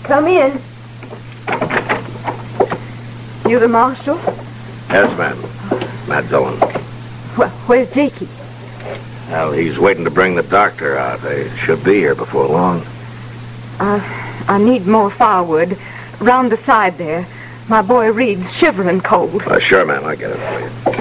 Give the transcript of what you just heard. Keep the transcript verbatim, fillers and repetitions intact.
Come in. You the marshal? Yes, ma'am. Matt Dillon. Well, where's Jakey? Well, he's waiting to bring the doctor out. They should be here before long. Uh, I need more firewood. Round the side there. My boy Reed's shivering cold. Uh, sure, ma'am. I'll get it for you.